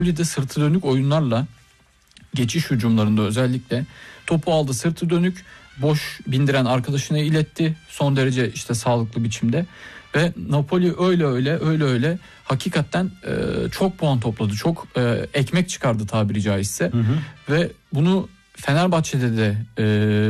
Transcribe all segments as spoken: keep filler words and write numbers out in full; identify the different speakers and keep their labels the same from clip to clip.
Speaker 1: de sırtı dönük oyunlarla geçiş hücumlarında özellikle topu aldı, sırtı dönük, boş bindiren arkadaşına iletti son derece işte sağlıklı biçimde ve Napoli öyle öyle öyle öyle hakikaten e, çok puan topladı, çok e, ekmek çıkardı tabiri caizse. Hı hı. Ve bunu Fenerbahçe'de de e,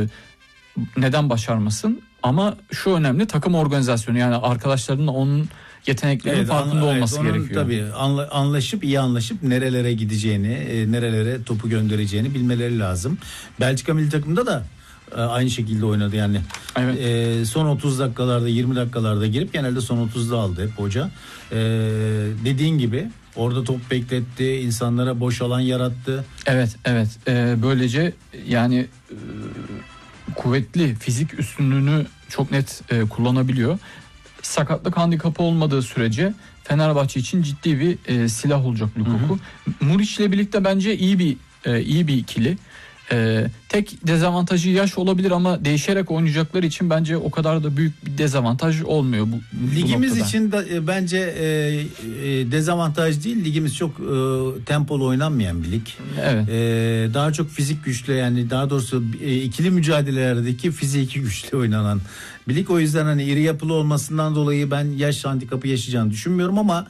Speaker 1: neden başarmasın, ama şu önemli, takım organizasyonu, yani arkadaşlarının onun yeteneklerinin evet, farkında anla, olması evet, gerekiyor.
Speaker 2: Tabii anla, anlaşıp iyi anlaşıp nerelere gideceğini, e, nerelere topu göndereceğini bilmeleri lazım. Belçika milli takımında da e, aynı şekilde oynadı yani. Evet. E, son otuz dakikalarda, yirmi dakikalarda girip genelde son otuzda aldı hep hoca. E, dediğin gibi orada top bekletti, insanlara boş alan yarattı.
Speaker 1: Evet, evet. E, böylece yani e, kuvvetli fizik üstünlüğünü çok net e, kullanabiliyor. Sakatlık handikapı olmadığı sürece Fenerbahçe için ciddi bir e, silah olacak Lukaku. Muriç'le birlikte bence iyi bir e, iyi bir ikili. E, tek dezavantajı yaş olabilir ama değişerek oynayacakları için bence o kadar da büyük bir dezavantaj olmuyor bu, bu
Speaker 2: ligimiz
Speaker 1: noktada.
Speaker 2: için de e, bence e, e, dezavantaj değil. Ligimiz çok e, tempolu oynanmayan bir lig.
Speaker 1: Evet.
Speaker 2: E, daha çok fizik güçlü, yani daha doğrusu e, ikili mücadelelerdeki fiziki güçlü oynanan bir lig. O yüzden hani iri yapılı olmasından dolayı ben yaş handikapı yaşayacağını düşünmüyorum ama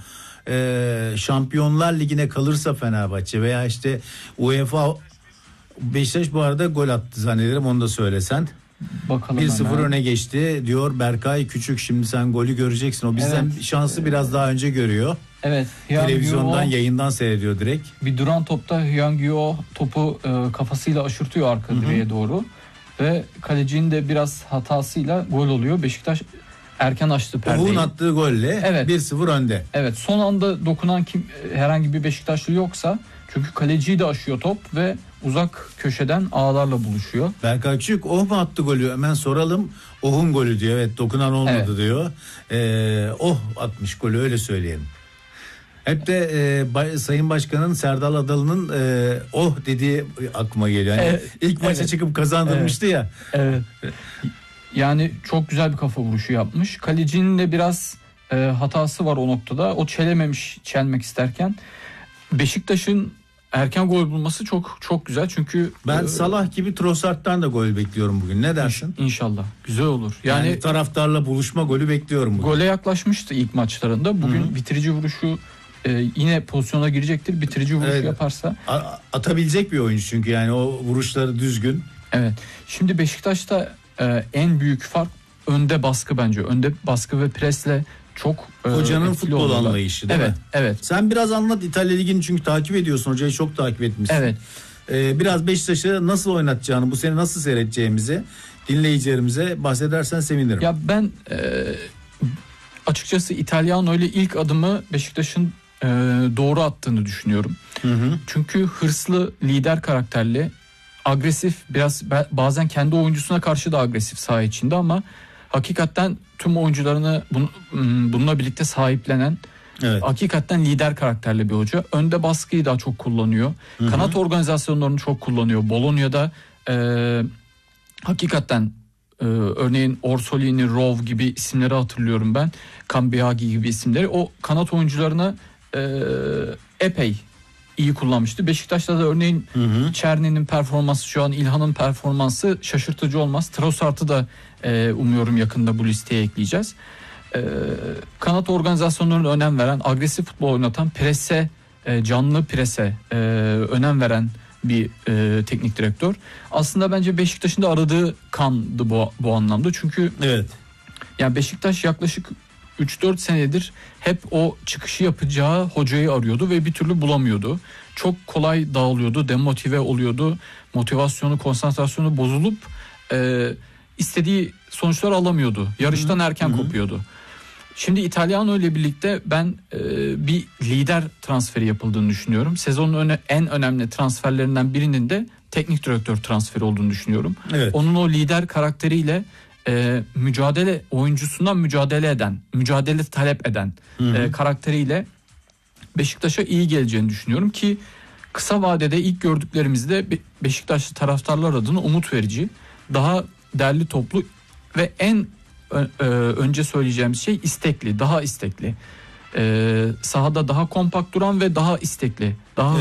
Speaker 2: e, Şampiyonlar Ligi'ne kalırsa Fenerbahçe veya işte UEFA, Beşiktaş bu arada gol attı zannederim, onu da söylesen.
Speaker 1: Bakalım
Speaker 2: bir sıfır öne geçti diyor Berkay Küçük. Şimdi sen golü göreceksin. O bizden evet. şansı biraz daha önce görüyor.
Speaker 1: Evet.
Speaker 2: Televizyondan, yayından seyrediyor direkt.
Speaker 1: Bir duran topta Hyang-Yo topu e, kafasıyla aşırtıyor arka direğe doğru. Ve kalecinin de biraz hatasıyla gol oluyor. Beşiktaş erken açtı perdeyi.
Speaker 2: Oğuz'un attığı golle evet. bir sıfır önde.
Speaker 1: Evet, son anda dokunan kim, herhangi bir Beşiktaşlı yoksa, çünkü kaleciyi de aşıyor top ve uzak köşeden ağlarla buluşuyor.
Speaker 2: Berkay Küçük oh mu attı golü, hemen soralım. Oh'un golü diyor, evet, dokunan olmadı evet. diyor. Ee, oh atmış golü, öyle söyleyelim. Hep de e, bay, Sayın Başkan'ın Serdal Adalı'nın e, oh dediği aklıma geliyor. Yani evet, ilk maça evet. çıkıp kazandırmıştı
Speaker 1: evet.
Speaker 2: ya.
Speaker 1: Evet. Yani çok güzel bir kafa vuruşu yapmış. Kalecinin de biraz e, hatası var o noktada. O çelememiş çelmek isterken. Beşiktaş'ın erken gol bulması çok çok güzel, çünkü
Speaker 2: ben e, Salah gibi Trossard'dan da gol bekliyorum bugün. Ne dersin?
Speaker 1: İnşallah. Güzel olur. Yani,
Speaker 2: yani taraftarla buluşma golü bekliyorum bugün.
Speaker 1: Gole yaklaşmıştı ilk maçlarında. Bugün Hı-hı. bitirici vuruşu e, yine pozisyona girecektir. Bitirici vuruşu evet. yaparsa.
Speaker 2: A- atabilecek bir oyuncu çünkü, yani o vuruşları düzgün.
Speaker 1: Evet. Şimdi Beşiktaş'ta e, en büyük fark önde baskı bence. Önde baskı ve presle çok
Speaker 2: hocanın futbol olurlar. Anlayışı değil
Speaker 1: evet,
Speaker 2: mi?
Speaker 1: Evet.
Speaker 2: Sen biraz anlat İtalya Ligi'ni, çünkü takip ediyorsun. Hocayı çok takip etmişsin.
Speaker 1: Evet.
Speaker 2: Ee, biraz Beşiktaş'ı nasıl oynatacağını, bu sene nasıl seyredeceğimizi dinleyicilerimize bahsedersen sevinirim.
Speaker 1: Ya ben e, açıkçası İtalyano ile ilk adımı Beşiktaş'ın e, doğru attığını düşünüyorum. Hı hı. Çünkü hırslı, lider karakterli, agresif, biraz bazen kendi oyuncusuna karşı da agresif saha içinde, ama hakikaten tüm oyuncularını bun, bununla birlikte sahiplenen, evet. hakikaten lider karakterli bir hoca. Önde baskıyı daha çok kullanıyor. Hı-hı. Kanat organizasyonlarını çok kullanıyor. Bologna'da e, hakikaten e, örneğin Orsolini, Rov gibi isimleri hatırlıyorum ben. Cambiaghi gibi isimleri. O kanat oyuncularını e, epey iyi kullanmıştı. Beşiktaş'ta da örneğin Çerni'nin performansı, şu an İlhan'ın performansı şaşırtıcı olmaz. Trossard'ı da e, umuyorum yakında bu listeye ekleyeceğiz. E, kanat organizasyonlarına önem veren, agresif futbol oynatan, prese, e, canlı prese e, önem veren bir e, teknik direktör. Aslında bence Beşiktaş'ın da aradığı kandı bu, bu anlamda. Çünkü
Speaker 2: evet.
Speaker 1: yani Beşiktaş yaklaşık üç dört senedir hep o çıkışı yapacağı hocayı arıyordu ve bir türlü bulamıyordu. Çok kolay dağılıyordu, demotive oluyordu. Motivasyonu, konsantrasyonu bozulup e, istediği sonuçlar alamıyordu. Yarıştan Hı-hı. erken Hı-hı. kopuyordu. Şimdi İtalyano ile birlikte ben e, bir lider transferi yapıldığını düşünüyorum. Sezonun öne, en önemli transferlerinden birinin de teknik direktör transferi olduğunu düşünüyorum. Evet. Onun o lider karakteriyle e, mücadele oyuncusundan mücadele eden, mücadele talep eden e, karakteriyle Beşiktaş'a iyi geleceğini düşünüyorum ki kısa vadede ilk gördüklerimizde Beşiktaşlı taraftarlar adına umut verici. Daha derli toplu ve en e, önce söyleyeceğimiz şey istekli, daha istekli. E, sahada daha kompakt duran ve daha istekli